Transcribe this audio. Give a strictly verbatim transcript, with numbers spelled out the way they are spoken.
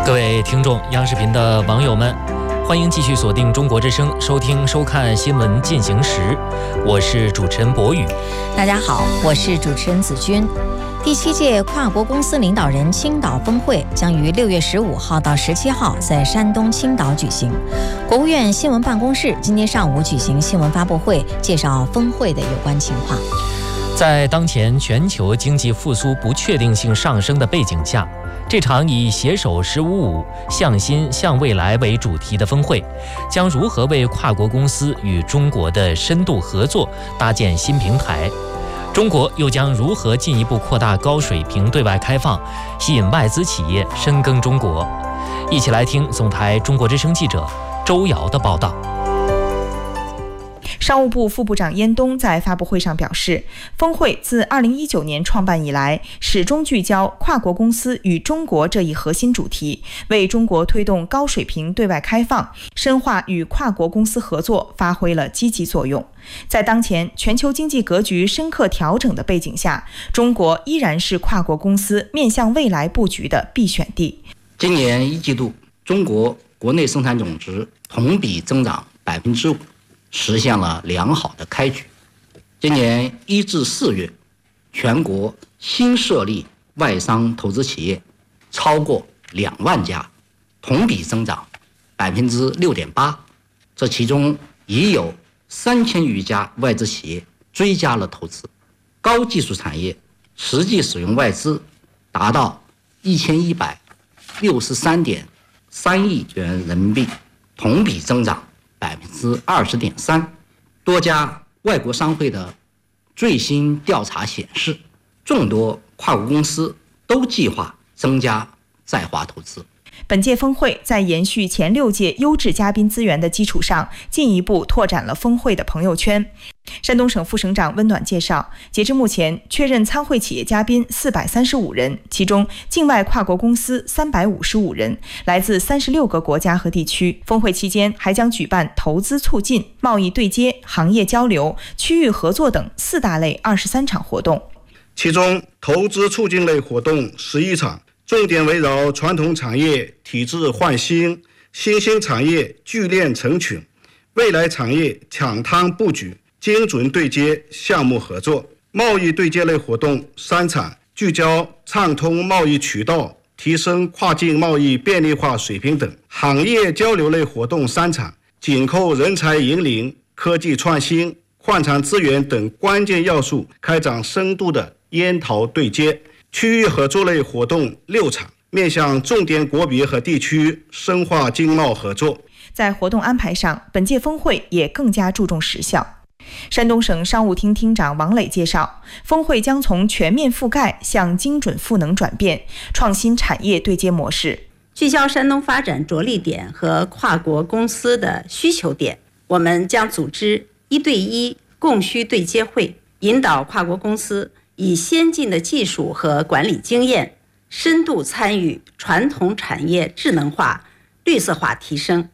各位听众、央视频的网友们，欢迎继续锁定中国之声，收听收看新闻进行时。我是主持人博宇。 大家好，我是主持人子君。第七届跨国公司领导人青岛峰会将于六月十五号到十七号在山东青岛举行。国务院新闻办公室今天上午举行新闻发布会，介绍峰会的有关情况。 在当前全球经济复苏不确定性上升的背景下，这场以携手十五五向新向未来为主题的峰会，将如何为跨国公司与中国的深度合作搭建新平台？中国又将如何进一步扩大高水平对外开放，吸引外资企业深耕中国？一起来听总台中国之声记者周瑶的报道。 商务部副部长燕东在发布会上表示，峰会自二零一九年创办以来，始终聚焦跨国公司与中国这一核心主题，为中国推动高水平对外开放、深化与跨国公司合作发挥了积极作用。在当前全球经济格局深刻调整的背景下，中国依然是跨国公司面向未来布局的必选地。 今年一季度，中国国内生产总值同比增长百分之五。实现了良好的开局。今年一至四月，全国新设立外商投资企业超过两万家，同比增长百分之六点八。这其中已有三千余家外资企业追加了投资。高技术产业实际使用外资达到一千一百六十三点三亿元人民币，同比增长百分之二十点三。多家外国商会的最新调查显示，众多跨国公司都计划增加在华投资。 本届峰会在延续前六届优质嘉宾资源的基础上，进一步拓展了峰会的朋友圈。山东省副省长温暖介绍，截至目前确认参会企业嘉宾四百三十五人，其中境外跨国公司三百五十五人，来自三十六个国家和地区。峰会期间还将举办投资促进、贸易对接、行业交流、区域合作等四大类二十三场活动。 其中投资促进类活动十一场，重点围绕传统产业体制换新、新兴产业聚链成群、未来产业抢滩布局、精准对接项目合作。贸易对接类活动三场，聚焦畅通贸易渠道、提升跨境贸易便利化水平等。行业交流类活动三场，紧扣人才引领、科技创新、矿产资源等关键要素，开展深度的研讨对接。区域合作类活动六场，面向重点国别和地区深化经贸合作。 在活动安排上，本届峰会也更加注重实效。山东省商务厅厅长王磊介绍，峰会将从全面覆盖向精准赋能转变，创新产业对接模式， 聚焦山东发展着力点和跨国公司的需求点。我们将组织一对一供需对接会，引导跨国公司以先进的技术和管理经验，深度参与传统产业智能化、绿色化提升，